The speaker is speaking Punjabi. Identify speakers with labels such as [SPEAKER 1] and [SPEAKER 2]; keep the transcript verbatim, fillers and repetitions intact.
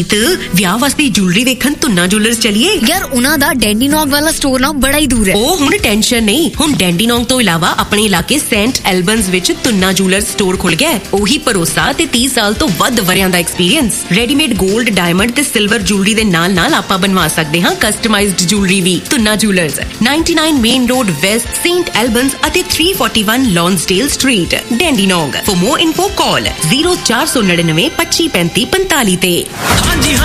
[SPEAKER 1] ਵਿਆਹ ਵਾਸਤੇ ਜੁਐਲਰੀ ਵੇਖਣ ਤੁੰਨਾ ਜੁਐਲਰਸ ਚਲੀਏ
[SPEAKER 2] ਯਾਰ ਉਹਨਾਂ ਦਾ ਡੈਂਡੀਨੋਂਗ ਵਾਲਾ ਸਟੋਰ ਨਾ ਬੜਾ ਹੀ ਦੂਰ ਹੈ।
[SPEAKER 1] ਉਹ ਹੁਣ ਟੈਨਸ਼ਨ ਨਹੀਂ, ਹੁਣ ਡੈਂਡੀਨੋਂਗ ਤੋਂ ਇਲਾਵਾ ਆਪਣੇ ਇਲਾਕੇ ਸੈਂਟ ਐਲਬਨਸ ਵਿੱਚ ਤੁੰਨਾ ਜੁਐਲਰਸ ਸਟੋਰ ਖੁੱਲ ਗਿਆ। ਉਹੀ ਭਰੋਸਾ ਤੇ ਤੀਹ ਸਾਲ ਤੋਂ ਵੱਧ ਵਰਿਆਂ ਦਾ ਐਕਸਪੀਰੀਅੰਸ। ਰੈਡੀਮੇਡ 골ਡ, ਡਾਇਮੰਡ ਤੇ ਸਿਲਵਰ ਜੁਐਲਰੀ ਦੇ ਨਾਲ ਨਾਲ ਆਪਾਂ ਬਣਵਾ ਸਕਦੇ ਹਾਂ ਕਸਟਮਾਈਜ਼ਡ ਜੁਐਲਰੀ ਵੀ। Tuna jewellers ninety-nine main road West, Saint ਐਲਬਨਸ ਅਤੇ three forty-one ਲੌਂਸਡੇਲ street, ਡੈਂਡੀਨੋਂਗ। For more info call zero four nine nine twenty-five thirty-five forty-five ਤੇ।